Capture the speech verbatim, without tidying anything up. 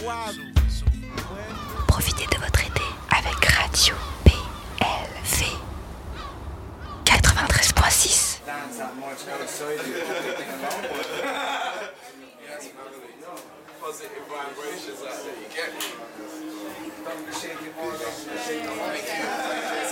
Profitez de votre été avec Radio P L V quatre-vingt-treize point six. Positive vibrations out there, you get me?